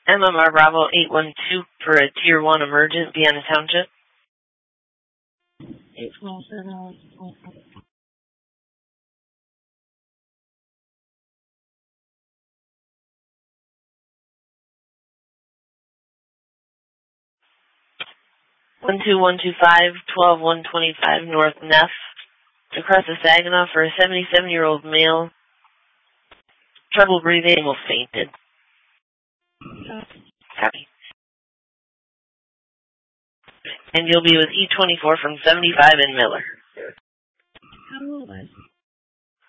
MMR Bravo 812 for a Tier 1 emergent, Vienna Township. 12125, 12125 North Neff, across the Saginaw for a 77-year-old male. Trouble breathing, almost fainted. Copy. And you'll be with E24 from 75 in Miller.